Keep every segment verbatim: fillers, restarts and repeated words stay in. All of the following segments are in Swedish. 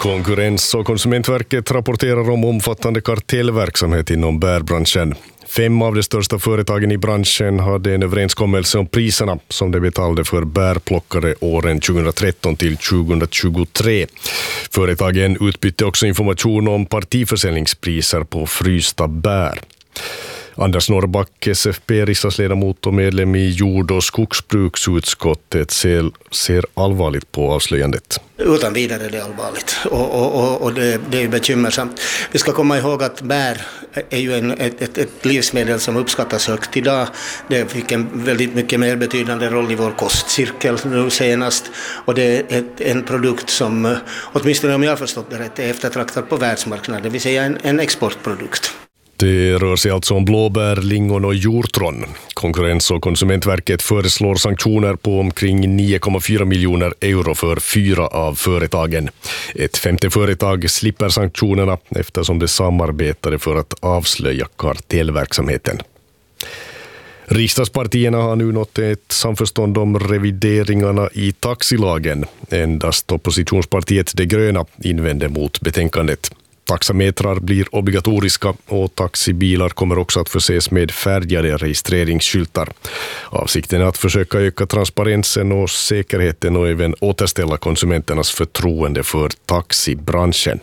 Konkurrens- och konsumentverket rapporterar om omfattande kartellverksamhet inom bärbranschen. Fem av de största företagen i branschen hade en överenskommelse om priserna som de betalade för bärplockare åren tjugohundratretton till tjugohundratjugotre. Företagen utbytte också information om partiförsäljningspriser på frysta bär. Anders Norrback, S F P-riksdagsledamot och medlem i jord- och skogsbruksutskottet, ser, ser allvarligt på avslöjandet. Utan vidare är det allvarligt och, och, och, och det, det är bekymmersamt. Vi ska komma ihåg att bär är ju en, ett, ett, ett livsmedel som uppskattas högt idag. Det fick en väldigt mycket mer betydande roll i vår kostcirkel nu senast. Och det är ett, en produkt som, åtminstone om jag har förstått det rätt, är eftertraktad på världsmarknaden. Det vill säga en, en exportprodukt. Det rör sig alltså om blåbär, lingon och hjortron. Konkurrens- och konsumentverket föreslår sanktioner på omkring nio komma fyra miljoner euro för fyra av företagen. Ett femte företag slipper sanktionerna eftersom det samarbetade för att avslöja kartellverksamheten. Riksdagspartierna har nu nått ett samförstånd om revideringarna i taxilagen. Endast oppositionspartiet De gröna invänder mot betänkandet. Taxametrar blir obligatoriska och taxibilar kommer också att förses med färgade registreringsskyltar. Avsikten är att försöka öka transparensen och säkerheten och även återställa konsumenternas förtroende för taxibranschen.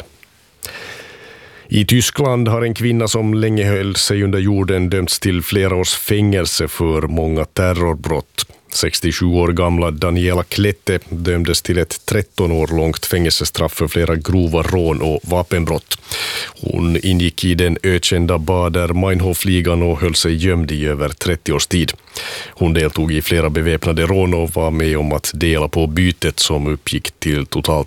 I Tyskland har en kvinna som länge höll sig under jorden dömts till flera års fängelse för många terrorbrott. sextiosju år gamla Daniela Klette dömdes till ett tretton år långt fängelsestraff för flera grova rån och vapenbrott. Hon ingick i den ökända Baader-Meinhof-ligan och höll sig gömd i över trettio års tid. Hon deltog i flera beväpnade rån och var med om att dela på bytet som uppgick till totalt